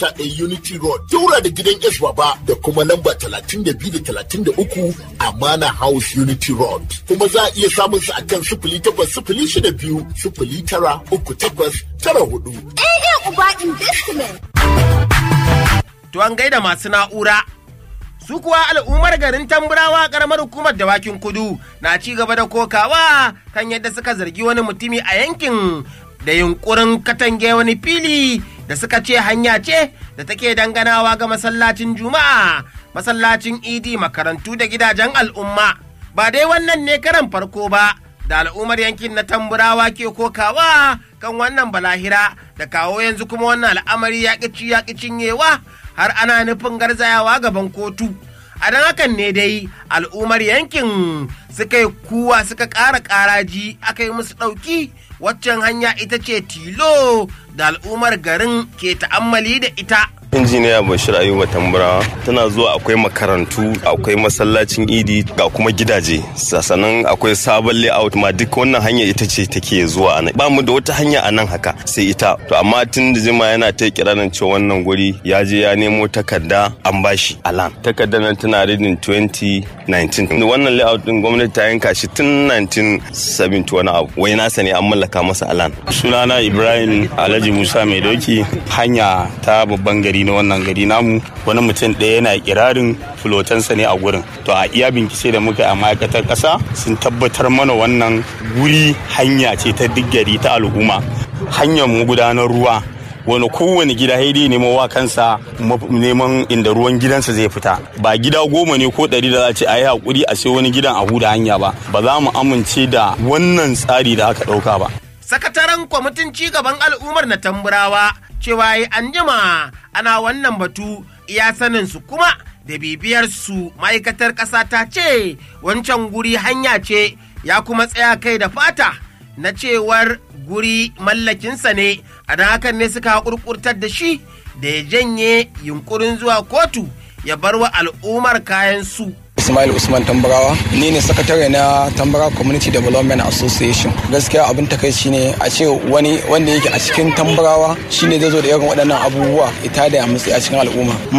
11 Unity Road, Daura da gidan S Baba da kuma lamba 32 da 33 Amana House Unity Road. Kuma za a iya samun su akan 0802 093894. Uba Investment. To an gaida masu na'ura. Su kuwa al'ummar garin Tamburawa karamar hukumar Dawakin Kudu na ci gaba da kokawa kan yadda suka zargi wani mutumi a yankin da yunkurin katange wani fili da suka ce hanya ce da take danganawa ga masallacin Juma'a, masallacin Idi, makarantu da gidajen al'umma. Ba dai wannan ne karan farko ba da al'ummar yankin na Tamburawa ke kokawa kan wannan balahira da kawo yanzu kuma wannan al'amari ya ƙi cinyewa har ana nufin garzayawa gaban kotu. A don hakan ne dai al'ummar yankin suka yi kuwa suka ƙara ƙaraji aka yi musu ɗauki, waccan hanya ita ce tilo da al'ummar garin ke ta'ammali da ita. Injiniya Bashir Ayuba Tamburawa tana zuwa, akwai makarantu, akwai masallacin Idi, ga kuma gidaje, sannan akwai sabon layout ma, duk wannan hanya ita ce take zuwa anan. Ba mu da wata hanya a nan haka sai ita. To amma tun da jima yana ta kiranin cewa wannan guri ya je ya nemo takarda an bashi alan. Takardar nan tana reading 2019. Wannan layout din gwamnati ta yanka shi tun 1970 wani abu. Wai nasa ne an mallaka masa alan. Sunana Ibrahim Alhaji Musa Mai Doki, hanya ta babban gari na wannan gari namu, wani mutum ɗaya yana kirarin fulotansa ne a gurin. To a iya bincike da muka a ma'aikatar ƙasa sun tabbatar mana wannan guri hanya ce ta duk gari ta al'umma, hanyar mu gudanar ruwa, wani kowane gida haidi nemo wa kansa neman inda ruwan gidansa zai fita. Ba gida 10 ne ko 100 da za a ce a yi haƙuri a sai wani gidan a huda hanya ba za mu amince da wannan tsari da aka ɗauka ba. Sakataren kwamitin cigaban al'ummar na Tamburawa cewa yi an jima ana wannan batu iya sanin su kuma da bibiyar su. Ma'aikatar ƙasa ta ce wancan guri hanya ce, ya kuma tsaya kai da fata na cewar guri mallakinsa ne, a don hakan ne suka haƙurƙurtar da shi da ya janye yunkurin zuwa kotu ya bar wa al'ummar kayan su. Ismail Usman Tamburawa, ni ne sakatare na Tambara Community Development Association. Gaskiya abin takaici ne a ce wani wanda yake a cikin Tamburawa shine zai zo da irin waɗannan abubuwa ita da ya mutsi a cikin al'umma.